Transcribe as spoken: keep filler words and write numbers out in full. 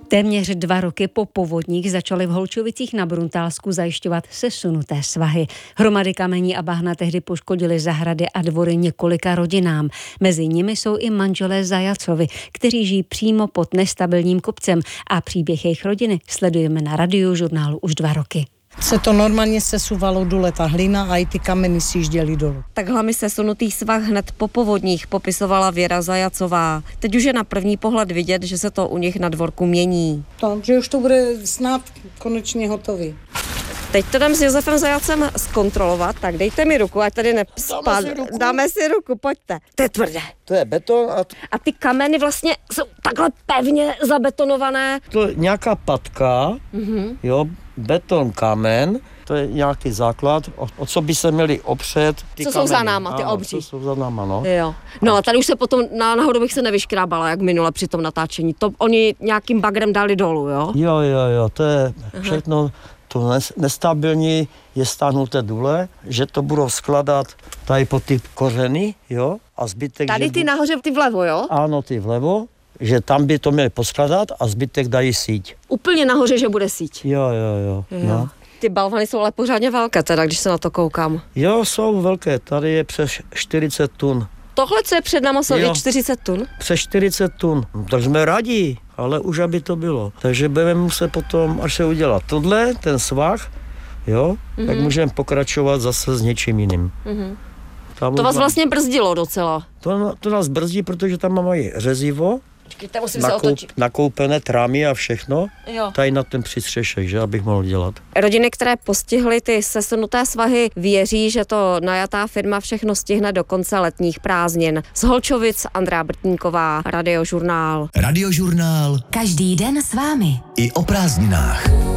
Téměř dva roky po povodních začaly v Holčovicích na Bruntálsku zajišťovat sesunuté svahy. Hromady kamení a bahna tehdy poškodily zahrady a dvory několika rodinám. Mezi nimi jsou i manželé Zajacovi, kteří žijí přímo pod nestabilním kopcem a příběh jejich rodiny sledujeme na Radiožurnálu už dva roky. Se to normálně sesuvalo dole ta hlina a i ty kameny si jížděly dolů. Takhle mi sesunutý svah hned po povodních popisovala Věra Zajacová. Teď už je na první pohled vidět, že se to u nich na dvorku mění. To, že už to bude snad konečně hotový. Teď to dám s Josefem Zajacem zkontrolovat, tak dejte mi ruku, ať tady nepspad. Dáme si ruku, Dáme si ruku pojďte. To je tvrdé. To je beton a... T... A ty kameny vlastně jsou takhle pevně zabetonované. To je nějaká patka, mm-hmm. jo, beton, kámen, to je nějaký základ, o, o co by se měli opřet ty co kameny. jsou za náma, ty ano, obří. co jsou za náma, no. Jo. No a tady už se potom na, nahoru bych se nevyškrábala, jak minule při tom natáčení. To oni nějakým bagrem dali dolů, jo? Jo, jo, jo, to je všechno, to nestabilní je stáhnuté důle, že to budou skladat tady po ty kořeny, jo, a zbytek... Tady ty nahoře, ty vlevo, jo? Ano, ty vlevo, že tam by to měli poskladat a zbytek dají síť. Úplně nahoře, že bude síť. Jo, jo, jo. jo. No. Ty balvany jsou ale pořádně velké teda, když se na to koukám. Jo, jsou velké, tady je přes čtyřicet tun. Tohle, co je před náma, je čtyřicet tun? Přes čtyřicet tun, tak jsme rádi, ale už aby to bylo. Takže budeme muset potom, až se udělat tohle, ten svah, jo, mm-hmm. tak můžeme pokračovat zase s něčím jiným. Mm-hmm. To vás vlastně brzdilo docela. To, to nás brzdí, protože tam máme řezivo, Počkejte, musím nakoup, se otočit. nakoupené trámy a všechno, jo. tady na ten přistřešek, že abych mohl dělat. Rodiny, které postihly ty sesunuté svahy, věří, že to najatá firma všechno stihne do konce letních prázdnin. Z Holčovic Andrea Brtníková, Radiožurnál. Radiožurnál. Každý den s vámi. I o prázdninách.